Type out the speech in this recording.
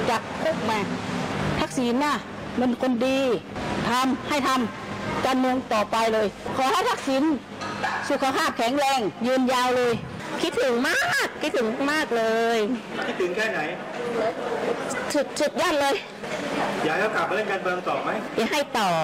จากคุกมาทักษิณน่ะมันคนดีให้ทำการเมืองต่อไปเลย ขอให้ทักษิณสุขภาพแข็งแรงยืนยาวเลยคิดถึงมากเลยคิดถึงแค่ไหนสุดยอดเลยอยากให้เขากลับมาเล่นการเมืองต่อไหมอยากให้ต่อ